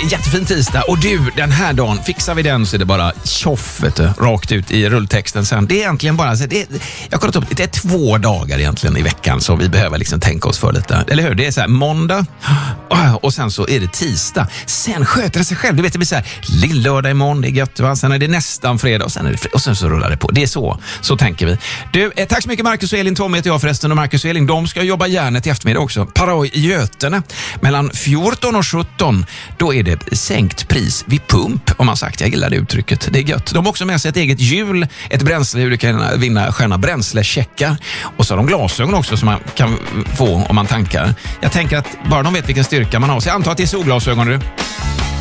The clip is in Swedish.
jättefin tisdag. Och du, den här dagen, fixar vi den så är det bara tjoff, vet du, rakt ut i rulltexten sen. Det är egentligen bara, så jag har kollat upp, det är 2 dagar egentligen i veckan som vi behöver liksom tänka oss för lite. Eller hur? Det är så här måndag och sen så är det tisdag. Sen sköter det sig själv. Du vet, det blir så här, lillördag imorgon, det är gött, va? Sen är det nästan fredag och sen är det och sen så rullar det på. Det är så tänker vi. Du, tack så mycket Marcus och Elin. Tommy heter jag förresten, och Marcus och Elin, de ska jobba järnet i eftermiddag också. Paroj i Götene. Mellan 14 och 17, då är det sänkt pris vid pump, om man sagt. Jag gillar det uttrycket. Det är gött. De har också med sig ett eget hjul, ett bränsle, hur du kan vinna sköna bränslecheckar. Och så har de glasögon också som man kan få om man tankar. Jag tänker att bara de vet vilken styrka man har. Så jag antar att det är solglasögon, du.